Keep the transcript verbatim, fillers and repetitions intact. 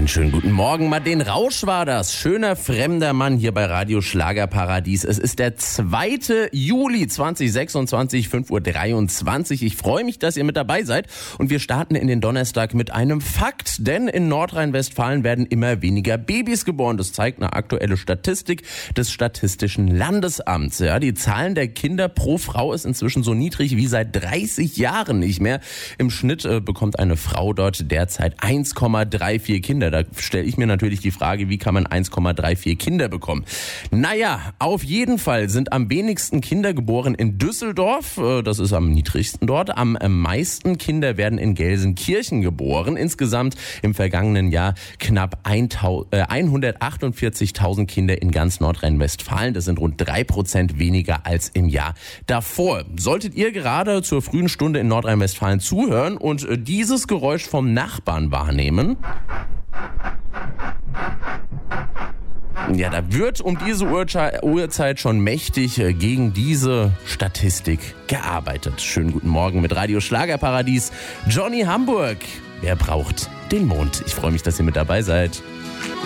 Einen schönen guten Morgen. Martin Rausch war das. Schöner fremder Mann hier bei Radio Schlagerparadies. Es ist der zweite Juli zweitausendsechsundzwanzig, fünf Uhr dreiundzwanzig. Ich freue mich, dass ihr mit dabei seid. Und wir starten in den Donnerstag mit einem Fakt. Denn in Nordrhein-Westfalen werden immer weniger Babys geboren. Das zeigt eine aktuelle Statistik des Statistischen Landesamts. Ja, die Zahlen der Kinder pro Frau ist inzwischen so niedrig wie seit dreißig Jahren nicht mehr. Im Schnitt äh, bekommt eine Frau dort derzeit eins Komma vierunddreißig Kinder. Da stelle ich mir natürlich die Frage, wie kann man eins Komma vierunddreißig Kinder bekommen? Naja, auf jeden Fall sind am wenigsten Kinder geboren in Düsseldorf. Das ist am niedrigsten dort. Am meisten Kinder werden in Gelsenkirchen geboren. Insgesamt im vergangenen Jahr knapp hundertachtundvierzigtausend Kinder in ganz Nordrhein-Westfalen. Das sind rund drei Prozent weniger als im Jahr davor. Solltet ihr gerade zur frühen Stunde in Nordrhein-Westfalen zuhören und dieses Geräusch vom Nachbarn wahrnehmen, ja, da wird um diese Uhrzeit schon mächtig gegen diese Statistik gearbeitet. Schönen guten Morgen mit Radio Schlagerparadies. Johnny Hamburg. Wer braucht den Mond? Ich freue mich, dass ihr mit dabei seid.